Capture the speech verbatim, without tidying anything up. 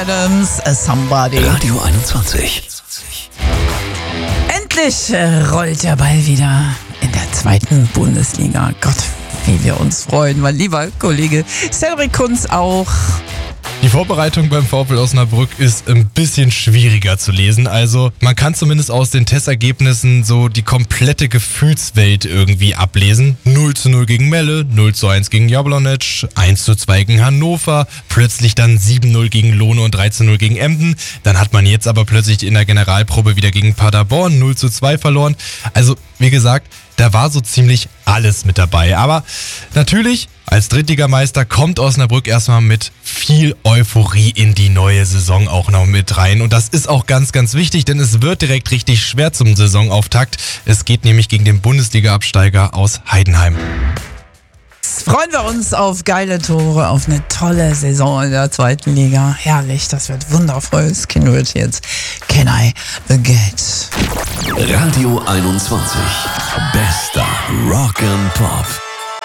Adams, a Somebody. Radio einundzwanzig. Endlich äh, rollt der Ball wieder in der zweiten Bundesliga. Gott, wie wir uns freuen, mein lieber Kollege Cedric Kunz auch. Die Vorbereitung beim VfL Osnabrück ist ein bisschen schwieriger zu lesen. Also man kann zumindest aus den Testergebnissen so die komplette Gefühlswelt irgendwie ablesen. null zu null gegen Melle, null zu eins gegen Jablonec, eins zu zwei gegen Hannover, plötzlich dann sieben null gegen Lohne und drei zu null gegen Emden. Dann hat man jetzt aber plötzlich in der Generalprobe wieder gegen Paderborn null zu zwei verloren. Also wie gesagt, da war so ziemlich alles mit dabei. Aber natürlich, als Drittligameister kommt Osnabrück erstmal mit viel Euphorie in die neue Saison auch noch mit rein. Und das ist auch ganz, ganz wichtig, denn es wird direkt richtig schwer zum Saisonauftakt. Es geht nämlich gegen den Bundesliga-Absteiger aus Heidenheim. Jetzt freuen wir uns auf geile Tore, auf eine tolle Saison in der zweiten Liga. Herrlich, das wird wundervoll. Das Kind wird jetzt Can I Get? Radio einundzwanzig. Bester Rock and Pop.